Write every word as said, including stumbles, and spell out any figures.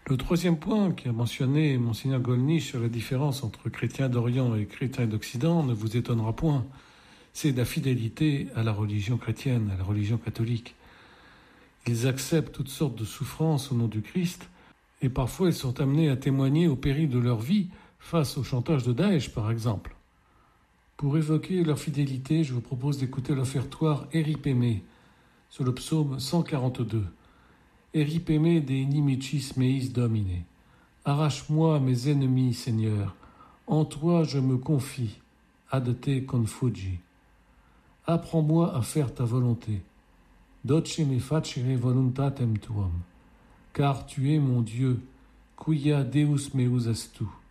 Le troisième point qu'a mentionné Monseigneur Gollnisch sur la différence entre chrétiens d'Orient et chrétiens d'Occident ne vous étonnera point. C'est la fidélité à la religion chrétienne, à la religion catholique. Ils acceptent toutes sortes de souffrances au nom du Christ, et parfois ils sont amenés à témoigner au péril de leur vie face au chantage de Daesh, par exemple. Pour évoquer leur fidélité, je vous propose d'écouter l'offertoire Eripémé sur le psaume cent quarante-deux. Eripémé de inimicis meis domine. Arrache-moi mes ennemis, Seigneur. En toi je me confie. Ad te confugi. Apprends-moi à faire ta volonté. Docce me facere voluntatem tuam. Car tu es mon Dieu. Quia Deus meus est tu.